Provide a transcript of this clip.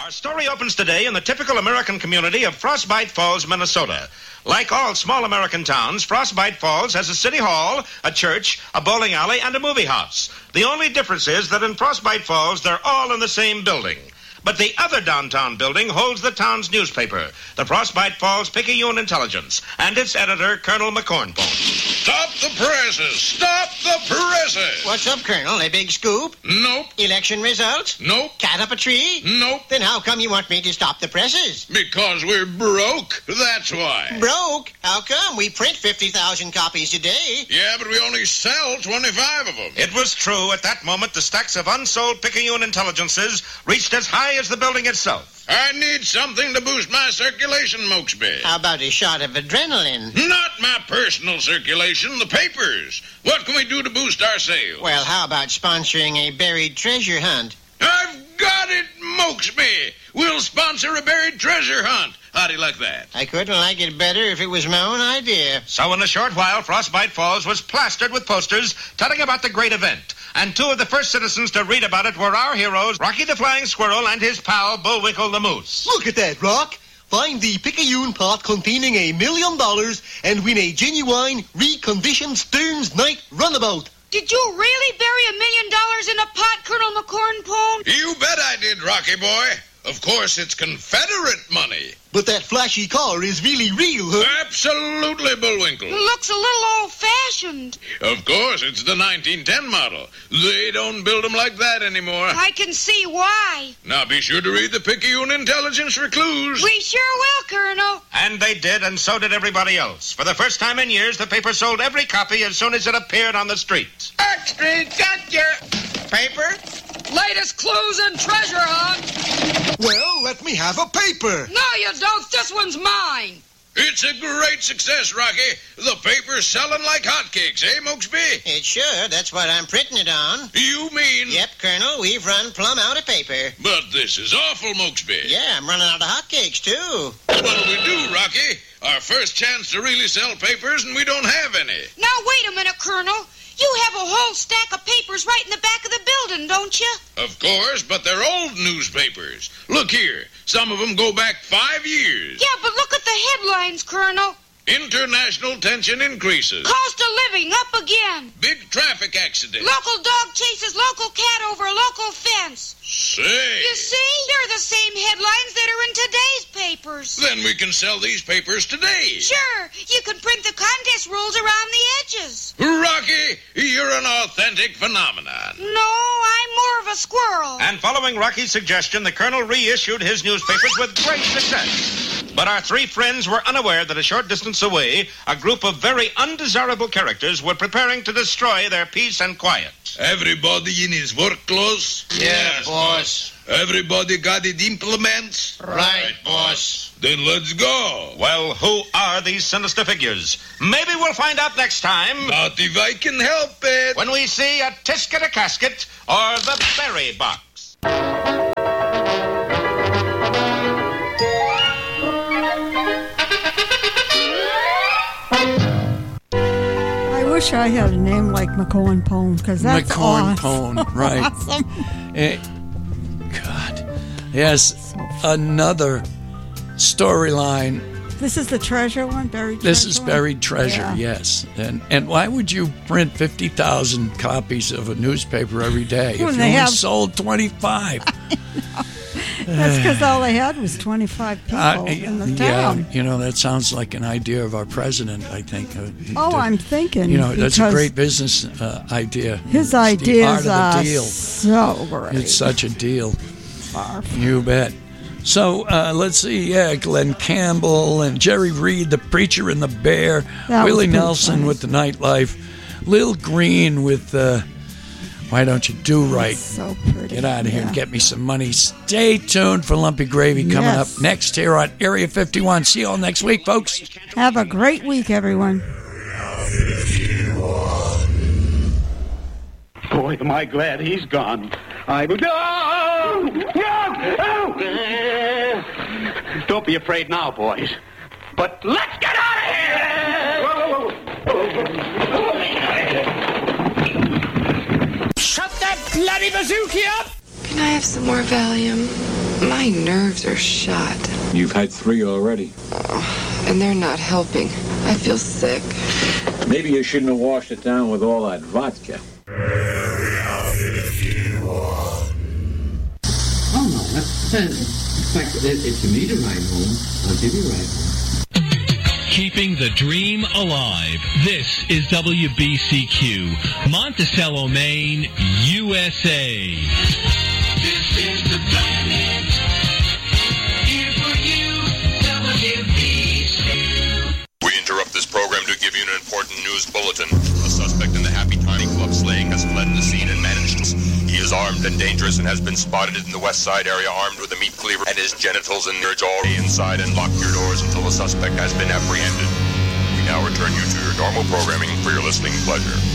Our story opens today in the typical American community of Frostbite Falls, Minnesota. Like all small American towns, Frostbite Falls has a city hall, a church, a bowling alley, and a movie house. The only difference is that in Frostbite Falls, they're all in the same building. But the other downtown building holds the town's newspaper, the Frostbite Falls Picayune Intelligence, and its editor, Colonel McCornpone. Stop the presses! Stop the presses! What's up, Colonel? A big scoop? Nope. Election results? Nope. Cat up a tree? Nope. Then how come you want me to stop the presses? Because we're broke. That's why. Broke? How come? We print 50,000 copies a day. Yeah, but we only sell 25 of them. It was true. At that moment, the stacks of unsold Picayune Intelligences reached as high as the building itself. I need something to boost my circulation, Mokesby. How about a shot of adrenaline? Not my personal circulation, the papers. What can we do to boost our sales? Well, how about sponsoring a buried treasure hunt? I've got it, Mokesby. We'll sponsor a buried treasure hunt. How do you like that? I couldn't like it better if it was my own idea. So in a short while, Frostbite Falls was plastered with posters telling about the great event. And two of the first citizens to read about it were our heroes, Rocky the Flying Squirrel and his pal, Bullwinkle the Moose. Look at that, Rock. Find the Picayune pot containing $1 million and win a genuine, reconditioned Stearns Knight runabout. Did you really bury $1 million in a pot, Colonel McCornpone? You bet I did, Rocky boy. Of course, it's Confederate money. But that flashy car is really real, huh? Absolutely, Bullwinkle. It looks a little old-fashioned. Of course, it's the 1910 model. They don't build them like that anymore. I can see why. Now be sure to read the Picayune Intelligence for clues. We sure will, Colonel. And they did, and so did everybody else. For the first time in years, the paper sold every copy as soon as it appeared on the street. Extra, got your paper? Latest clues and treasure hunt. Well, let me have a paper. No, you don't. This one's mine. It's a great success, Rocky. The paper's selling like hotcakes, eh, Mokesby? It's sure. That's what I'm printing it on. You mean? Yep, Colonel. We've run plumb out of paper. But this is awful, Mokesby. Yeah, I'm running out of hotcakes, too. What'll we do, Rocky? Our first chance to really sell papers, and we don't have any. Now, wait a minute, Colonel. You have a whole stack of papers right in the back of the building, don't you? Of course, but they're old newspapers. Look here. Some of them go back 5 years. Yeah, but look at the headlines, Colonel. International tension increases. Cost of living up again. Big traffic accident. Local dog chases local cat over a local fence. Say. You see? They're the same headlines that are in today's papers. Then we can sell these papers today. Sure. You can print the contest rules around the edges. Rocky, you're an authentic phenomenon. No, I'm more of a squirrel. And following Rocky's suggestion, the Colonel reissued his newspapers with great success. But our three friends were unaware that a short distance away, a group of very undesirable characters were preparing to destroy their peace and quiet. Everybody in his work clothes? Yes, boss. Everybody got his implements? Right, boss. Then let's go. Well, who are these sinister figures? Maybe we'll find out next time. Not if I can help it. When we see a Tisket a Casket or the Berry Box. I wish I had a name like McCornpone, because that's McCornpone, awesome. right. Awesome. God. Yes, another storyline. This is the treasure one, buried treasure. This is buried treasure, Yeah. yes. And why would you print 50,000 copies of a newspaper every day if you When only they have- sold 25? That's because all they had was 25 people in the town. Yeah, that sounds like an idea of our president, I think. I'm thinking. That's a because great business idea. His It's the ideas art of the are deal. so great. It's such a deal. Far from- You bet. So let's see. Yeah, Glenn Campbell and Jerry Reed, the preacher and the bear. That was Willie pretty Nelson funny. with the nightlife. Lil Green with Why Don't You Do Right. So pretty. Get out of here Yeah. and get me some money. Stay tuned for Lumpy Gravy coming Yes. up next here on Area 51. See you all next week, folks. Have a great week, everyone. Boy, am I glad he's gone. Don't be afraid now, boys. But let's get out of here! Shut that bloody bazooki up! Can I have some more Valium? My nerves are shot. You've had 3 already. And they're not helping. I feel sick. Maybe you shouldn't have washed it down with all that vodka. Oh, no. In fact, if you need a ride home, I'll give you a ride home. Keeping the dream alive. This is WBCQ, Monticello, Maine, USA. This is the planet. Here for you, WBCQ. We interrupt this program to give you an important news bulletin. A suspect in the Happy Tiny Club slaying has fled the scene and managed to... He is armed and dangerous and has been spotted in the West Side area armed with a meat cleaver and his genitals and urge all inside and lock your doors until the suspect has been apprehended. We now return you to your normal programming for your listening pleasure.